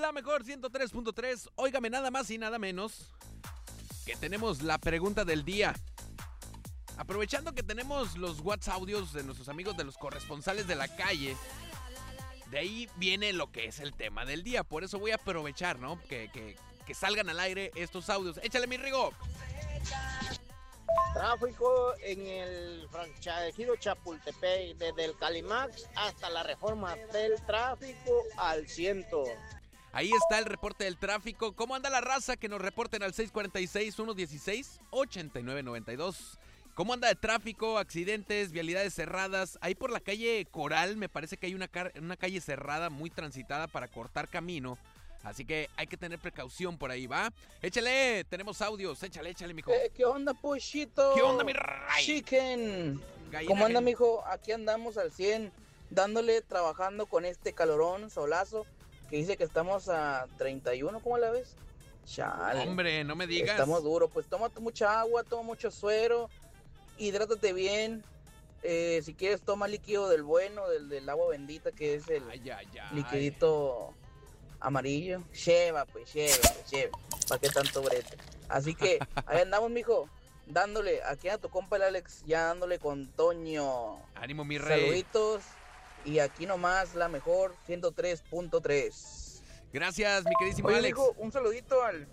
la mejor 103.3. Óigame, nada más y nada menos que tenemos la pregunta del día. Aprovechando que tenemos los WhatsApp audios de nuestros amigos de los corresponsales de la calle, de ahí viene lo que es el tema del día. Por eso voy a aprovechar, ¿no? Que salgan al aire estos audios. Échale, mi Rigo. Tráfico en el franchiseado Chapultepec, desde el Calimax hasta la Reforma del tráfico al 100. Ahí está el reporte del tráfico. ¿Cómo anda la raza? Que nos reporten al 646-116-8992. ¿Cómo anda de tráfico, accidentes, vialidades cerradas? Ahí por la calle Coral me parece que hay una calle cerrada muy transitada para cortar camino. Así que hay que tener precaución por ahí, ¿va? Échale, tenemos audios. Échale, mijo. ¿Qué onda, Pochito? ¿Qué onda, mi ray? Chicken. Gallina, ¿Cómo anda, mijo? Aquí andamos al 100, dándole, trabajando con este calorón, solazo, que dice que estamos a 31, ¿cómo la ves? Chale. Hombre, no me digas. Estamos duros, pues toma mucha agua, toma mucho suero, hidrátate bien. Si quieres, toma líquido del bueno, del agua bendita, que es el liquidito amarillo. Lleva, ¿para qué tanto brete? Así que, ahí andamos, mijo, dándole, aquí a tu compa el Alex, ya dándole con Toño. Ánimo, mi rey. Saluditos, y aquí nomás la mejor 103.3. Gracias, mi queridísimo Oye, Alex. mijo, un saludito al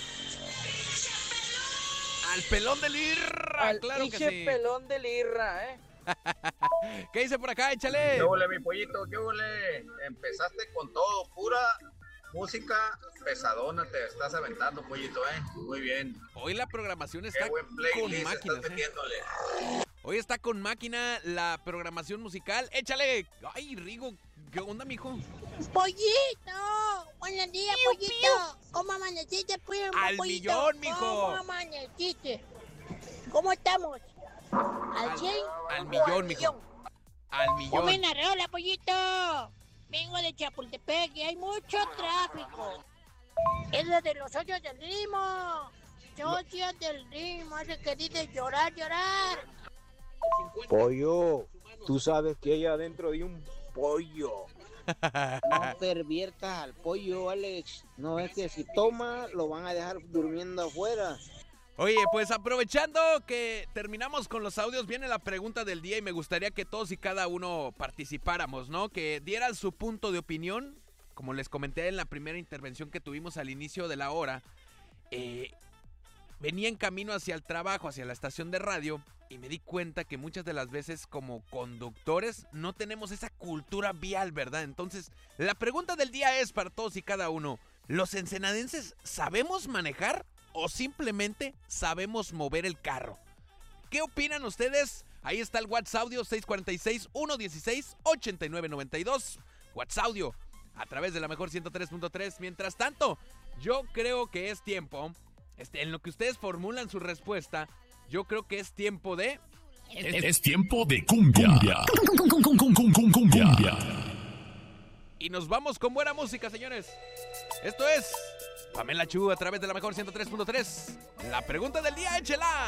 pelón de Lirra, claro que sí. pelón de Lirra, ¿Qué dice por acá? Échale. ¿Qué ole, mi pollito? ¿Qué ole? Empezaste con todo, pura música pesadona te estás aventando, pollito, Muy bien. Hoy la programación está Qué buen con playlist máquinas, estás metiéndole. Hoy está con máquina la programación musical. Échale. Ay, Rigo, ¿qué onda, mijo? ¡Pollito! ¡Buenos días, pollito! ¿Cómo amaneciste, pues, Al pollito? millón, mijo. ¿Cómo amaneciste? ¿Cómo estamos? ¿Al 100? Al millón, mijo. Al ¡Come millón. la rola, pollito! Vengo de Chapultepec y hay mucho tráfico. Es lo de los socios del ritmo. Socios del ritmo, hace que dice llorar. Pollo, tú sabes que hay adentro de un pollo. No perviertas al pollo, Alex. No es que si toma, lo van a dejar durmiendo afuera. Oye, pues aprovechando que terminamos con los audios, viene la pregunta del día y me gustaría que todos y cada uno participáramos, ¿no? Que dieran su punto de opinión. Como les comenté en la primera intervención que tuvimos al inicio de la hora, venía en camino hacia el trabajo, hacia la estación de radio, y me di cuenta que muchas de las veces como conductores no tenemos esa cultura vial, ¿verdad? Entonces, la pregunta del día es para todos y cada uno: ¿los ensenadenses sabemos manejar o simplemente sabemos mover el carro? ¿Qué opinan ustedes? Ahí está el WhatsApp audio 646-116-8992. WhatsApp audio a través de la mejor 103.3. Mientras tanto, yo creo que es tiempo, en lo que ustedes formulan su respuesta, yo creo que es tiempo de... Es tiempo de cumbia. Cumbia. Y nos vamos con buena música, señores. Esto es Pamela Chu a través de la mejor 103.3. La pregunta del día, échela.